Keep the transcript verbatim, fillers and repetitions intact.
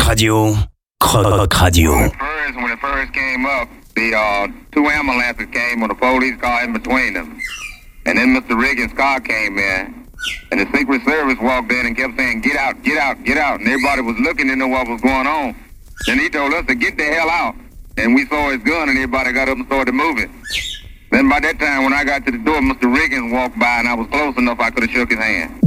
Radio. Croc Radio. When it first, when it first came up, the uh, two ambulances came with a police car in between them. And then Mister Riggins' car came in. And the Secret Service walked in and kept saying, get out, get out, get out. And everybody was looking to know what was going on. Then he told us to get the hell out. And we saw his gun and everybody got up and started moving. Then by that time, when I got to the door, Mister Riggins walked by and I was close enough I could have shook his hand.